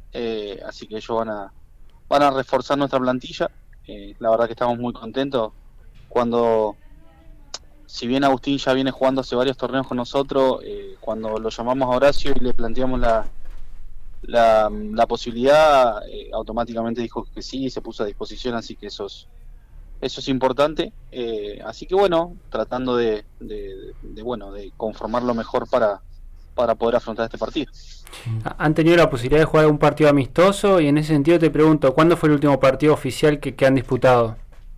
así que ellos van a reforzar nuestra plantilla. La verdad que estamos muy contentos. Cuando, si bien Agustín ya viene jugando hace varios torneos con nosotros, cuando lo llamamos a Horacio y le planteamos la posibilidad, automáticamente dijo que sí y se puso a disposición, así que eso es importante. Así que bueno, tratando bueno, de conformar lo mejor para poder afrontar este partido. ¿Han tenido la posibilidad de jugar un partido amistoso? Y en ese sentido te pregunto, ¿cuándo fue el último partido oficial que han disputado?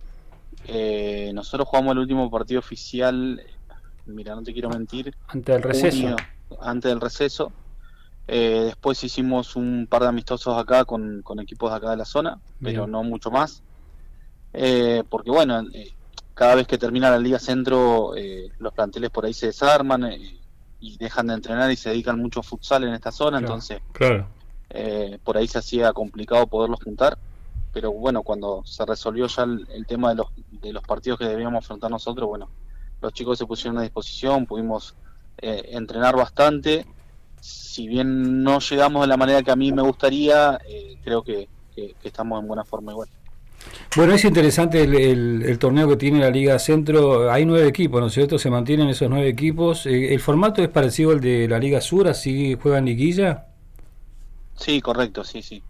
Nosotros jugamos el último partido oficial, mira, no te quiero mentir, Antes del receso. junio, antes del receso. Después hicimos un par de amistosos acá con equipos de acá de la zona, pero Bien. no mucho más. Porque bueno, cada vez que termina la Liga Centro, los planteles por ahí se desarman, y dejan de entrenar y se dedican mucho a futsal en esta zona, Claro. entonces Claro. por ahí se hacía complicado poderlos juntar. Pero bueno, cuando se resolvió ya el tema de los partidos que debíamos afrontar nosotros, bueno, los chicos se pusieron a disposición, pudimos entrenar bastante. Si bien no llegamos de la manera que a mí me gustaría, creo que estamos en buena forma igual. Bueno, es interesante el torneo que tiene la Liga Centro. Hay 9 equipos, ¿no es cierto? Se mantienen esos 9 equipos. ¿El formato es parecido al de la Liga Sur? ¿Así juegan liguilla? Sí, correcto, sí, sí.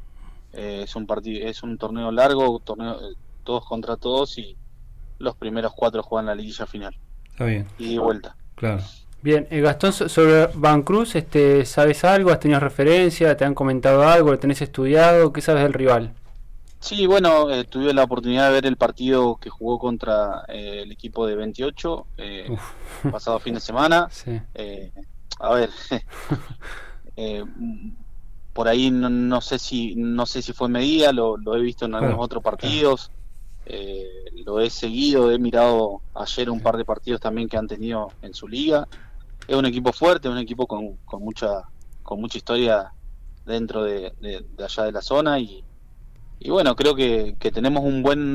Es un torneo largo, todos contra todos, y los primeros cuatro juegan la liguilla final. Está bien, Y de vuelta. claro. Bien, Gastón, sobre Van Cruz, ¿sabes algo? ¿Has tenido referencia? ¿Te han comentado algo? ¿Lo tenés estudiado? ¿Qué sabes del rival? Sí, bueno, tuve la oportunidad de ver el partido que jugó contra el equipo de 28, Uf. pasado fin de semana. Sí. A ver, eh, por ahí no sé si fue medida, lo he visto en algunos Claro, otros claro. partidos, lo he seguido, he mirado ayer un par de partidos también que han tenido en su liga. Es un equipo fuerte, un equipo con mucha historia dentro de allá de la zona, y bueno, creo que tenemos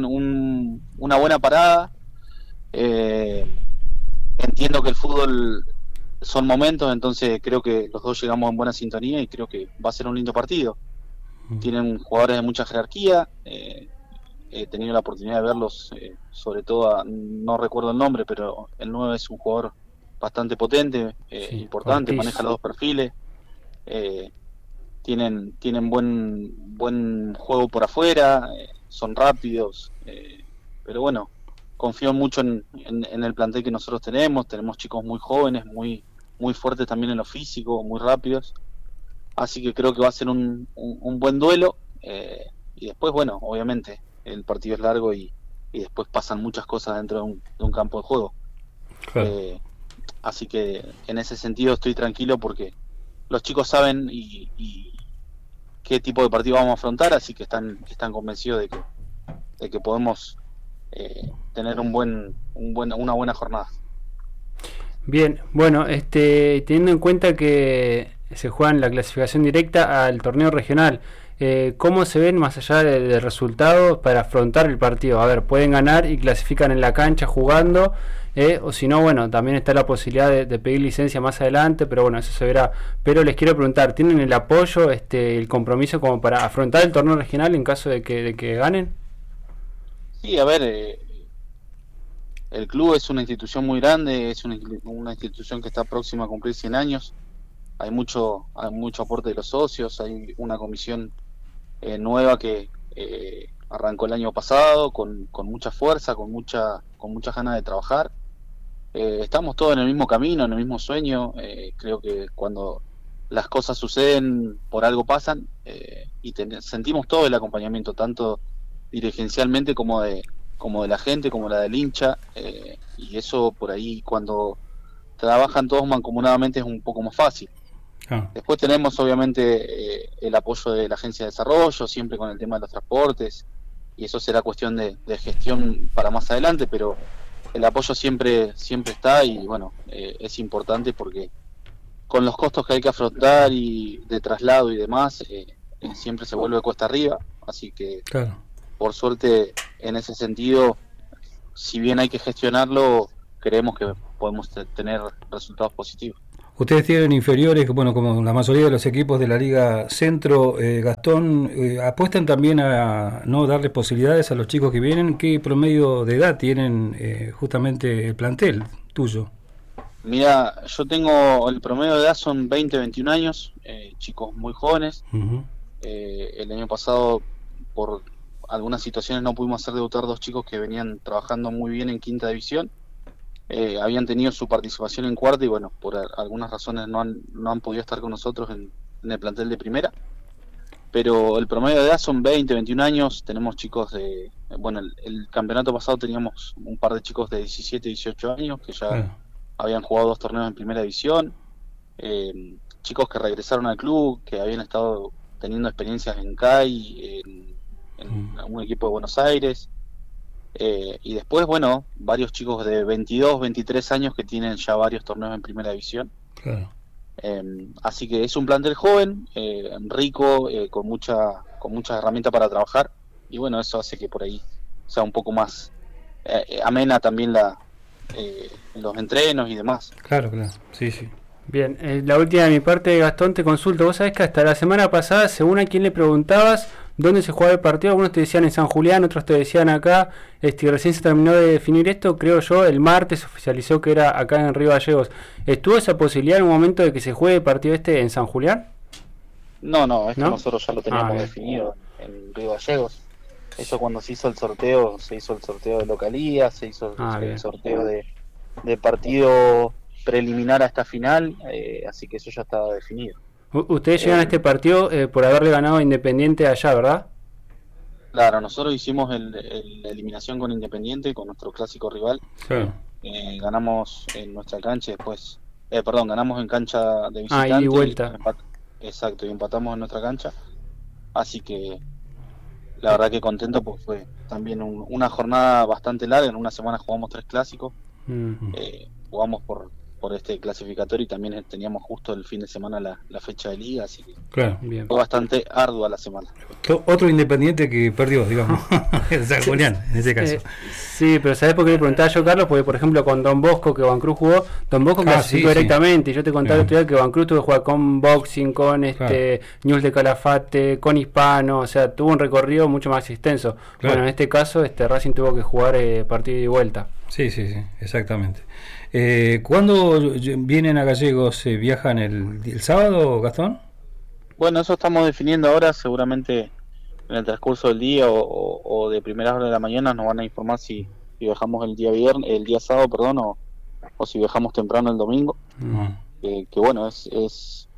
una buena parada. Eh, Entiendo que el fútbol son momentos, entonces creo que los dos llegamos en buena sintonía y creo que va a ser un lindo partido. Tienen jugadores de mucha jerarquía. He tenido la oportunidad de verlos, sobre todo, no recuerdo el nombre, pero el 9 es un jugador bastante potente, Sí, importante, maneja Ortiz. los dos perfiles. eh, tienen buen juego por afuera, son rápidos, pero bueno, confío mucho en el plantel que nosotros tenemos chicos muy jóvenes, muy fuertes también en lo físico, muy rápidos, así que creo que va a ser un buen duelo, y después, bueno, obviamente el partido es largo y después pasan muchas cosas dentro de un campo de juego. Claro. Eh, Así que en ese sentido estoy tranquilo porque los chicos saben qué tipo de partido vamos a afrontar, así que están convencidos de que podemos tener una buena jornada. Bien, bueno, teniendo en cuenta que se juega en la clasificación directa al torneo regional, ¿cómo se ven más allá del resultado para afrontar el partido? A ver, pueden ganar y clasifican en la cancha jugando, o si no, bueno, también está la posibilidad de pedir licencia más adelante, pero bueno, eso se verá. Pero les quiero preguntar, ¿tienen el apoyo, el compromiso como para afrontar el torneo regional en caso de que ganen? Sí, a ver, el club es una institución muy grande, es una institución que está próxima a cumplir 100 años, hay mucho aporte de los socios, hay una comisión nueva que arrancó el año pasado con mucha fuerza, con muchas ganas de trabajar. Estamos todos en el mismo camino, en el mismo sueño. Creo que cuando las cosas suceden, por algo pasan, y sentimos todo el acompañamiento, tanto dirigencialmente como de la gente, como la del hincha, y eso por ahí cuando trabajan todos mancomunadamente es un poco más fácil. Ah, Después tenemos obviamente el apoyo de la Agencia de Desarrollo, siempre con el tema de los transportes, y eso será cuestión de gestión para más adelante, pero el apoyo siempre está, y bueno, es importante porque con los costos que hay que afrontar y de traslado y demás, siempre se vuelve cuesta arriba, así que claro. por suerte en ese sentido, si bien hay que gestionarlo, creemos que podemos tener resultados positivos. Ustedes tienen inferiores, bueno, como la mayoría de los equipos de la Liga Centro. Gastón, ¿apuestan también a no darle posibilidades a los chicos que vienen? ¿Qué promedio de edad tienen justamente el plantel tuyo? Mira, yo tengo, el promedio de edad son 20, 21 años, chicos muy jóvenes. Uh-huh. El año pasado, por algunas situaciones, no pudimos hacer debutar dos chicos que venían trabajando muy bien en quinta división. Habían tenido su participación en cuarta y bueno, por algunas razones no han podido estar con nosotros en el plantel de primera. Pero el promedio de edad son 20, 21 años. Tenemos chicos de... Bueno, el campeonato pasado teníamos un par de chicos de 17, 18 años que ya habían jugado 2 torneos en primera división. Chicos que regresaron al club, que habían estado teniendo experiencias en CAI, en un equipo de Buenos Aires. Y después, bueno, varios chicos de 22, 23 años que tienen ya varios torneos en primera división. Claro. Así que es un plantel joven, rico, con muchas herramientas para trabajar. Y bueno, eso hace que por ahí sea un poco más amena también los entrenos y demás. Claro, sí. Bien, la última de mi parte, Gastón, te consulto. Vos sabés que hasta la semana pasada, según a quién le preguntabas dónde se jugaba el partido, algunos te decían en San Julián, otros te decían acá, y recién se terminó de definir esto, creo yo, el martes oficializó que era acá en Río Gallegos. ¿Estuvo esa posibilidad en un momento de que se juegue el partido en San Julián? No, esto ¿No? Nosotros ya lo teníamos definido en Río Gallegos. Eso cuando se hizo el sorteo de localía, se hizo el sorteo de partido preliminar a esta final, así que eso ya estaba definido. Ustedes llegan a este partido por haberle ganado a Independiente allá, ¿verdad? Claro, nosotros hicimos la eliminación con Independiente, con nuestro clásico rival. Claro. Ganamos en nuestra cancha, después, ganamos en cancha de visitante. Y vuelta. Exacto, y empatamos en nuestra cancha. Así que la verdad que contento, pues fue también una jornada bastante larga. En una semana jugamos 3 clásicos. Uh-huh. Jugamos por este clasificatorio y también teníamos justo el fin de semana la fecha de liga, así que claro, fue bastante ardua la semana. Otro Independiente que perdió, digamos, San Julián, en ese caso. Sí, pero ¿sabés por qué le preguntaba yo, Carlos? Porque, por ejemplo, con Don Bosco, que Van Cruz jugó, Don Bosco clasificó directamente, y yo te contaba el otro día que Van Cruz tuvo que jugar con Boxing, con News de Calafate, con Hispano, o sea, tuvo un recorrido mucho más extenso. Claro. Bueno, en este caso, Racing tuvo que jugar partido y vuelta. Sí, exactamente. ¿Cuándo vienen a Gallegos? ¿Viajan el sábado, Gastón? Bueno, eso estamos definiendo ahora, seguramente en el transcurso del día o de primeras horas de la mañana nos van a informar si viajamos el día sábado, perdón, o si viajamos temprano el domingo. Que bueno, es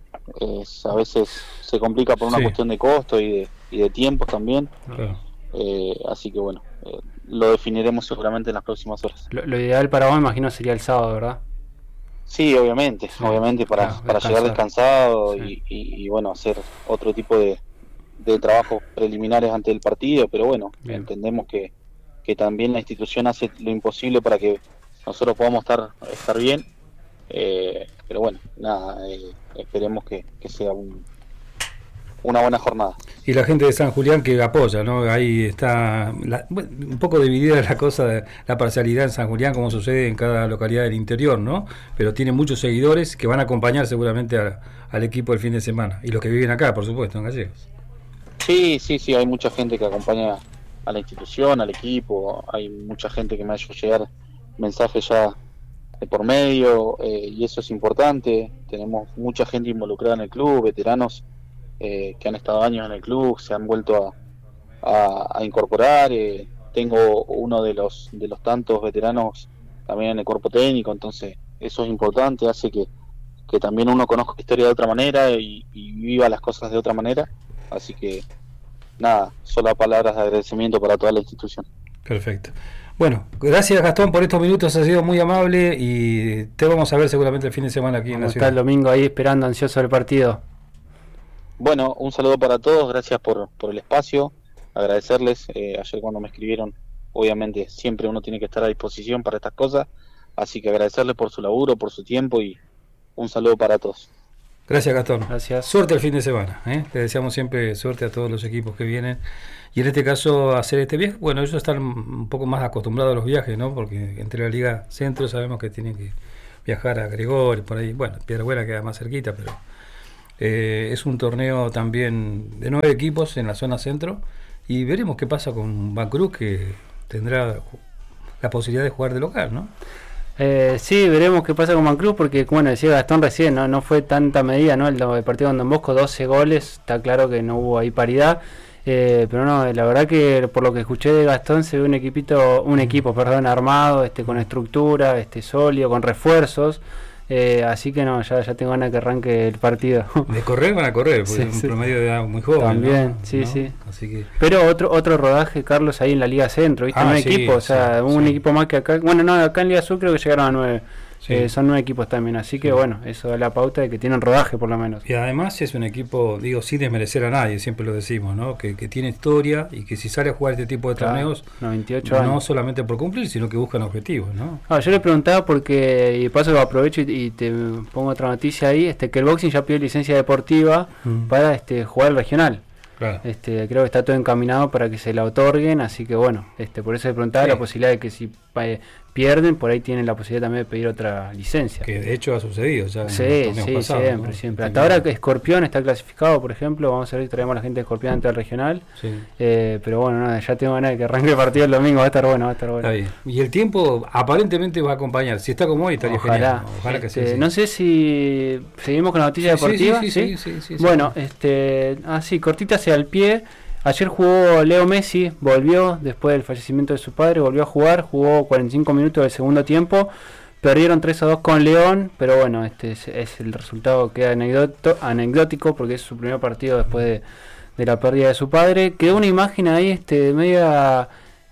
a veces se complica por una cuestión de costo y de tiempos también. Claro. Así que bueno, lo definiremos seguramente en las próximas horas. Lo ideal para vos, me imagino, sería el sábado, ¿verdad? Sí, obviamente para llegar descansado y bueno, hacer otro tipo de trabajos preliminares ante el partido, pero bueno, entendemos que también la institución hace lo imposible para que nosotros podamos estar bien, pero bueno, nada, esperemos que sea una buena jornada. Y la gente de San Julián que apoya, ¿no? Ahí está un poco dividida la cosa de la parcialidad en San Julián, como sucede en cada localidad del interior, ¿no? Pero tiene muchos seguidores que van a acompañar seguramente al equipo el fin de semana. Y los que viven acá, por supuesto, en Gallegos. Sí, hay mucha gente que acompaña a la institución, al equipo. Hay mucha gente que me ha hecho llegar mensajes ya de por medio, y eso es importante. Tenemos mucha gente involucrada en el club, veteranos que han estado años en el club, se han vuelto a incorporar. Tengo uno de los tantos veteranos también en el cuerpo técnico, entonces eso es importante, hace que también uno conozca la historia de otra manera y viva las cosas de otra manera. Así que nada, solo palabras de agradecimiento para toda la institución. Perfecto. Bueno, gracias Gastón por estos minutos, has sido muy amable y te vamos a ver seguramente el fin de semana aquí en la ciudad. Está el domingo ahí esperando ansioso el partido. Bueno, un saludo para todos, gracias por el espacio, agradecerles. Ayer cuando me escribieron, obviamente siempre uno tiene que estar a disposición para estas cosas, así que agradecerles por su laburo, por su tiempo y un saludo para todos. Gracias Gastón. Gracias. Suerte el fin de semana, ¿eh? Le deseamos siempre suerte a todos los equipos que vienen y en este caso hacer este viaje. Bueno, ellos están un poco más acostumbrados a los viajes, ¿no? Porque entre la Liga Centro sabemos que tienen que viajar a Gregorio, por ahí, bueno, Piedrabuena queda más cerquita, pero es un torneo también de 9 equipos en la zona centro, y veremos qué pasa con Vancruz, que tendrá la posibilidad de jugar de local, ¿no? Sí, veremos qué pasa con Vancruz, porque bueno, decía Gastón recién, no fue tanta medida, ¿no? El partido con Don Bosco, 12 goles, está claro que no hubo ahí paridad, pero no, la verdad que por lo que escuché de Gastón se ve un equipo, perdón, armado, con estructura, sólido, con refuerzos. Así que no, ya tengo ganas de que arranque el partido. De correr van a correr, porque es un promedio de edad muy joven. También, ¿no? sí, ¿no? sí. Así que... Pero otro rodaje, Carlos, ahí en la Liga Centro, ¿viste? 9 equipos, o sea, un equipo más que acá. Bueno, no, acá en Liga Sur creo que llegaron a 9. Sí. Son 9 equipos también, así que bueno, eso da la pauta de que tienen rodaje por lo menos. Y además es un equipo, digo, sin desmerecer a nadie, siempre lo decimos, ¿no? Que tiene historia y que si sale a jugar este tipo de torneos, 98 años. No solamente por cumplir, sino que buscan objetivos, ¿no? Yo le preguntaba porque, y paso lo aprovecho y te pongo otra noticia ahí, que el boxing ya pidió licencia deportiva para jugar el regional. Claro. Creo que está todo encaminado para que se la otorguen, así que bueno, por eso le preguntaba la posibilidad de que si pierden, por ahí tienen la posibilidad también de pedir otra licencia. Que de hecho ha sucedido ya. Sí, pasados, siempre. Hasta ahora que Escorpión está clasificado, por ejemplo, vamos a ver si traemos a la gente de Escorpión ante el regional. Sí. Pero bueno, ya tengo ganas de que arranque el partido el domingo, va a estar bueno. Está bien. Y el tiempo aparentemente va a acompañar. Si está como hoy, estaría genial. Ojalá que sea así. No sé si seguimos con la noticia deportiva. Sí. Bueno, cortita hacia el pie. Ayer jugó Leo Messi, volvió después del fallecimiento de su padre, volvió a jugar, jugó 45 minutos del segundo tiempo, perdieron 3-2 con León, pero bueno, es el resultado que queda anecdótico porque es su primer partido después de la pérdida de su padre. Quedó una imagen ahí media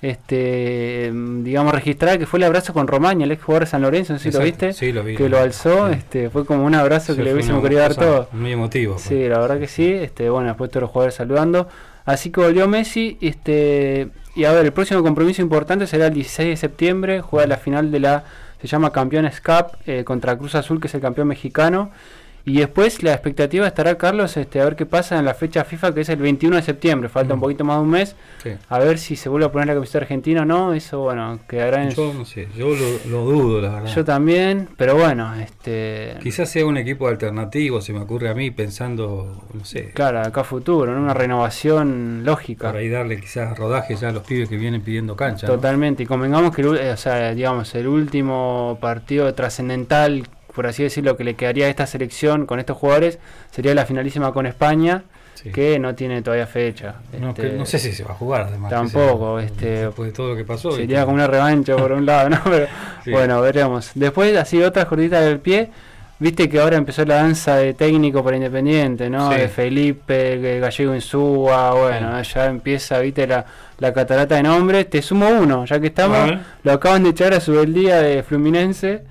digamos registrada, que fue el abrazo con Romaña, el ex jugador de San Lorenzo, no sé si lo viste, sí, lo vi, que lo alzó, fue como un abrazo que le hubiésemos querido dar todo. Muy emotivo. Pues. Sí, la verdad que sí, bueno, después todos los jugadores saludando. Así que volvió Messi, y a ver, el próximo compromiso importante será el 16 de septiembre, juega la final se llama Campeones Cup, contra Cruz Azul, que es el campeón mexicano. Y después la expectativa estará, Carlos, a ver qué pasa en la fecha FIFA, que es el 21 de septiembre, falta un poquito más de un mes, a ver si se vuelve a poner la camiseta argentina o no, eso bueno, quedará en... Yo no sé, yo lo dudo, la verdad. Yo también, pero bueno, quizás sea un equipo alternativo, se me ocurre a mí, pensando, no sé... Claro, acá a futuro, ¿no? Una renovación lógica. Para ahí darle quizás rodaje ya a los pibes que vienen pidiendo cancha. Totalmente, ¿no? Y convengamos que digamos, el último partido trascendental, por así decirlo, que le quedaría a esta selección con estos jugadores sería la finalísima con España, que no tiene todavía fecha. No sé si se va a jugar, además. Tampoco, después de todo lo que pasó. Sería como una revancha por un lado, ¿no? Pero, bueno, veremos. Después, así otras cortitas del pie. Viste que ahora empezó la danza de técnico para Independiente, ¿no? De Felipe, Gallego Insúa, bueno, ya empieza, viste, la catarata de nombres. Te sumo uno, ya que estamos, lo acaban de echar a su día de Fluminense.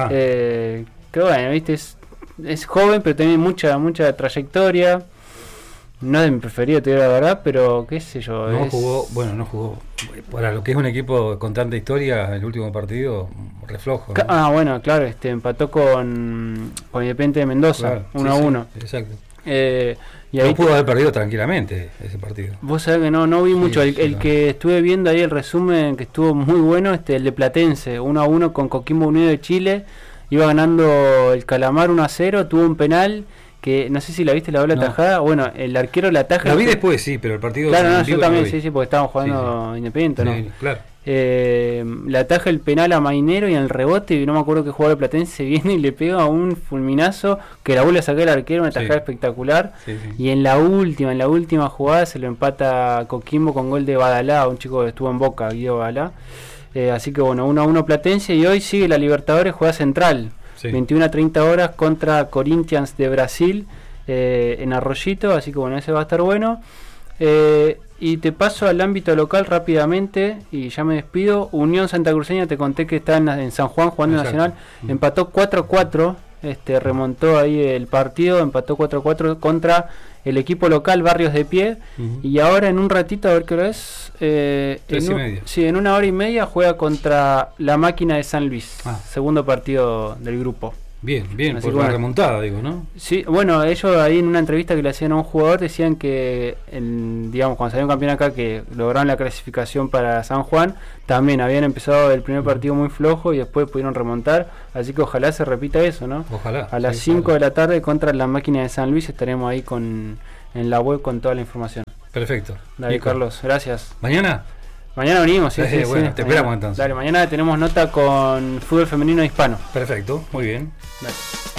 Que bueno, viste, es joven, pero tiene mucha trayectoria. No es de mi preferido, te digo la verdad, pero qué sé yo. No jugó. Para lo que es un equipo con tanta historia, el último partido, reflojo, ¿no? Bueno, claro, empató con Independiente de Mendoza, 1-1. Exacto. Y ahí pudo haber perdido tranquilamente ese partido. Vos sabés que no vi mucho. El que estuve viendo ahí, el resumen, que estuvo muy bueno, el de Platense, 1-1 con Coquimbo Unido de Chile. Iba ganando el Calamar 1-0, tuvo un penal que no sé si la viste, la bola tajada. Bueno, el arquero la ataja. La vi después, sí, pero el partido. Claro, yo también, sí, porque estábamos jugando Independiente, ¿no? Sí, claro. Le ataja el penal a Mainero y en el rebote, y no me acuerdo qué jugador de Platense viene y le pega un fulminazo que la vuelve a sacar el arquero, una tajada espectacular. Y en la última jugada se lo empata Coquimbo con gol de Badalá, un chico que estuvo en Boca, Guido Badalá. Así que bueno, 1-1 Platense, y hoy sigue la Libertadores, juega Central, 21 a 30 horas contra Corinthians de Brasil, en Arroyito, así que bueno, ese va a estar bueno. Y te paso al ámbito local rápidamente y ya me despido. Unión Santa Cruceña, te conté que está en San Juan jugando Nacional, empató 4-4, remontó ahí el partido, empató 4-4 contra el equipo local Barrios de Pie, y ahora en un ratito, a ver qué hora es, en 1 hora y media juega contra la Máquina de San Luis, segundo partido del grupo. Bien, Así por que la remontada, digo, ¿no? Sí, bueno, ellos ahí en una entrevista que le hacían a un jugador decían que, digamos, cuando salieron campeón acá, que lograron la clasificación para San Juan, también habían empezado el primer partido muy flojo y después pudieron remontar, así que ojalá se repita eso, ¿no? Ojalá. A las 5 de la tarde contra la Máquina de San Luis estaremos ahí en la web con toda la información. Perfecto. Dale, Carlos, gracias. ¿Mañana? Mañana venimos, sí, bueno, sí. te esperamos entonces. Dale, mañana tenemos nota con fútbol femenino hispano. Perfecto, muy bien. Dale.